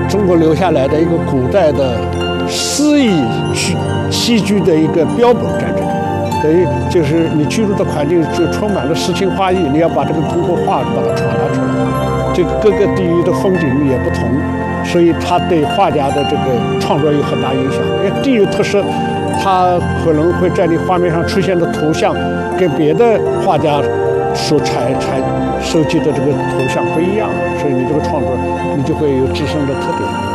中国留下来的一个古代的诗意戏剧的一个标本在这里。等于就是你居住的环境就充满了诗情画意，你要把这个通过画把它传达出来。这个各个地域的风景也不同，所以它对画家的这个创作有很大影响。因为地域特色，它可能会在你画面上出现的图像跟别的画家所收集的这个图像不一样，所以你这个创作你就会有自身的特点。